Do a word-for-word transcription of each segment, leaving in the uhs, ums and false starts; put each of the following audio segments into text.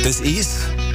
Das ist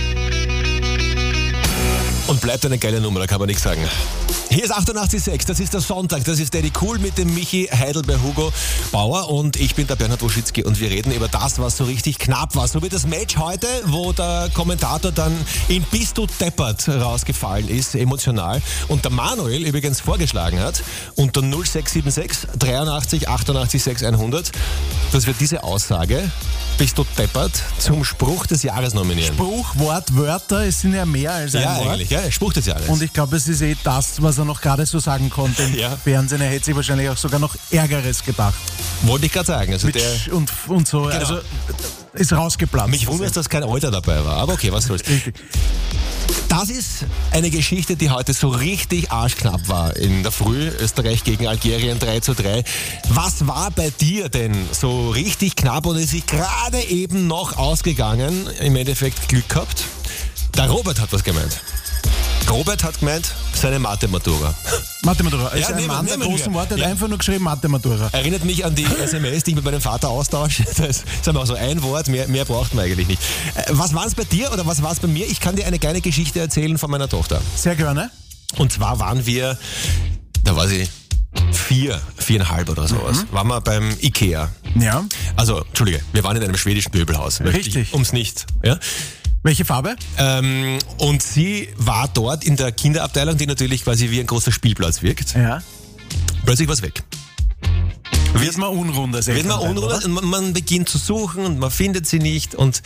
und bleibt eine geile Nummer, da kann man nichts sagen. Hier ist achtundachtzig Komma sechs, das ist der Sonntag, das ist Daddy Cool mit dem Michi Heidelberg Hugo Bauer und ich bin der Bernhard Woschitzki und wir reden über das, was so richtig knapp war. So wie das Match heute, wo der Kommentator dann in Bist du deppert rausgefallen ist, emotional. Und der Manuel übrigens vorgeschlagen hat, unter null sechs sieben sechs dreiundachtzig achtundachtzig sechs hundert, dass wir diese Aussage, Bist du deppert, zum Spruch des Jahres nominieren. Spruch, Wort, Wörter, es sind ja mehr als ein ja, Wort. eigentlich, ja, Spruch des Jahres. Und ich glaube, es ist eh das, was er noch gerade so sagen konnte im ja. Fernsehen. Er hätte sich wahrscheinlich auch sogar noch Ärgeres gedacht. Wollte ich gerade sagen. Also Mit der und, und so, genau. also ist rausgeplatzt. Mich wundert, dass kein Alter dabei war, aber okay, was soll's. Richtig. Das ist eine Geschichte, die heute so richtig arschknapp war in der Früh. Österreich gegen Algerien drei zu drei. Was war bei dir denn so richtig knapp und ist sich gerade eben noch ausgegangen? Im Endeffekt Glück gehabt. Der Robert hat was gemeint. Robert hat gemeint, seine Mathe-Matura. Mathe-Matura. Also Ja, ein nehmen- Mann der nehmen großen wir. Worte hat Ja. einfach nur geschrieben Mathe-Matura. Erinnert mich an die S M S, die ich mit meinem Vater austausche. Das ist aber auch so ein Wort, mehr, mehr braucht man eigentlich nicht. Äh, Was war es bei dir oder was war es bei mir? Ich kann dir eine kleine Geschichte erzählen von meiner Tochter. Sehr gerne. Und zwar waren wir, da war sie vier, viereinhalb oder sowas, Mhm. waren wir beim Ikea. Ja. Also, Entschuldige, wir waren in einem schwedischen Möbelhaus. Richtig. Ums nicht. Ja? Welche Farbe? Ähm, und sie war dort in der Kinderabteilung, die natürlich quasi wie ein großer Spielplatz wirkt. Ja. Plötzlich war es weg. Wird man unrund als Wird man Elternteil, unruhig oder? und man, man beginnt zu suchen und man findet sie nicht und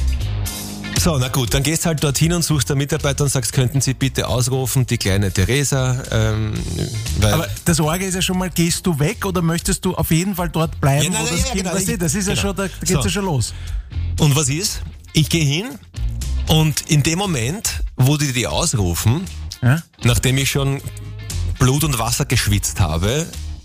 so, na gut, dann gehst halt dorthin und suchst den Mitarbeiter und sagst, könnten Sie bitte ausrufen, die kleine Theresa, ähm, weil Aber das Orge ist ja schon mal, gehst du weg oder möchtest du auf jeden Fall dort bleiben, Ja, nein, wo nein, das ja, Kind, genau, weißt du, das ist ja genau. schon, da geht's So. ja schon los. Und was ist? Ich gehe hin und in dem Moment, wo die die ausrufen, Ja? nachdem ich schon Blut und Wasser geschwitzt habe,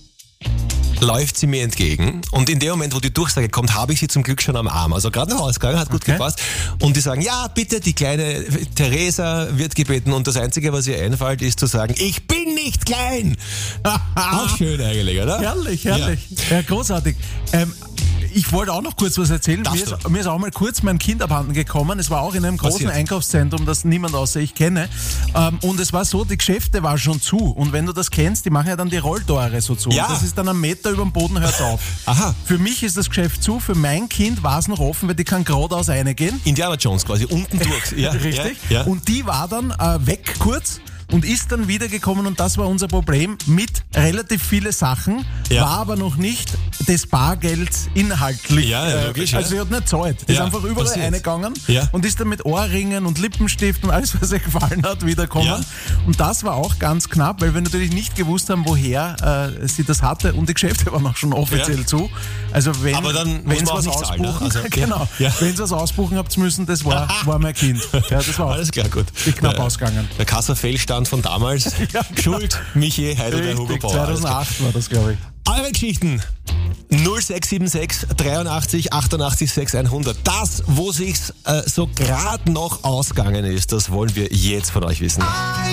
läuft sie mir entgegen und in dem Moment, wo die Durchsage kommt, habe ich sie zum Glück schon am Arm. Also gerade nach Hause gegangen, hat gut Okay. gepasst. Und die sagen, ja, bitte, die kleine Theresa wird gebeten und das Einzige, was ihr einfällt, ist zu sagen, ich bin nicht klein. Auch schön eigentlich, oder? Herrlich, herrlich. Ja, großartig. Ähm, ich wollte auch noch kurz was erzählen. Mir Darfst ist, du? mir ist auch mal kurz mein Kind abhanden gekommen. Es war auch in einem großen Passiert. Einkaufszentrum, das niemand außer ich kenne. Ähm, und es war so, die Geschäfte waren schon zu. Und wenn du das kennst, die machen ja dann die Rolltore so zu. Ja. Und das ist dann am Meter über dem Boden, hört auf. Aha. Für mich ist das Geschäft zu, für mein Kind war es noch offen, weil die kann geradeaus reingehen. Indiana Jones quasi, unten durch. Ja, Richtig. Ja, ja. Und die war dann äh, weg kurz und ist dann wiedergekommen und das war unser Problem mit relativ viele Sachen, Ja. war aber noch nicht des Bargelds inhaltlich. Ja, ja, logisch, ja. Also sie hat nicht gezahlt. Die ist Ja, einfach überall passiert. reingegangen Ja. und ist dann mit Ohrringen und Lippenstift und alles, was ihr gefallen hat, wiedergekommen. Ja. Und das war auch ganz knapp, weil wir natürlich nicht gewusst haben, woher äh, sie das hatte und die Geschäfte waren auch schon offiziell Ja. zu. Also wenn, Aber dann muss wenn man auch was nicht zahlen, ne? ausbuchen, Also, ja. genau, Ja. wenn sie was ausbuchen habt müssen, das war, war mein Kind. Ja, das war auch Alles klar, gut. die knapp Der- ausgegangen. Der Kasserfehlstand von damals. Ja, genau. Schuld, Michi, Heidelberg, Hugo Richtig, Bauer. Alles klar. zweitausendacht war das, glaube ich. Eure Geschichten. null sechs sieben sechs dreiundachtzig achtundachtzig sechs hundert. Das, wo sich's äh, so gerade noch ausgegangen ist, das wollen wir jetzt von euch wissen.